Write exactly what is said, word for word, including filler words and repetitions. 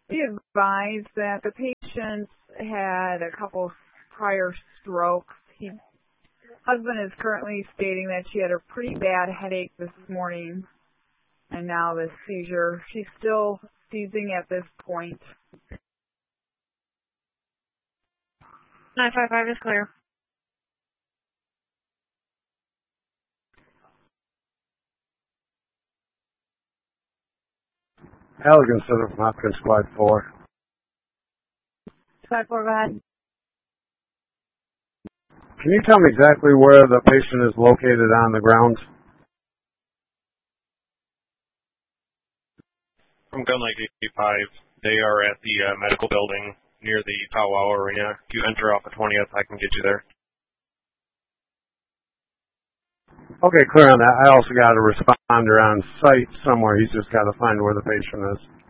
Be advised that the patient had a couple prior strokes. He, husband is currently stating that she had a pretty bad headache this morning, and now this seizure. She's still seizing at this point. nine five five is clear. Halligan Center from Hopkins Squad four. Squad four, go ahead. Can you tell me exactly where the patient is located on the grounds? From Gun Lake eighty-five, they are at the uh, medical building near the Powwow Arena. If you enter off the twentieth, I can get you there. Okay, clear on that. I also got a responder on site somewhere. He's just got to find where the patient is.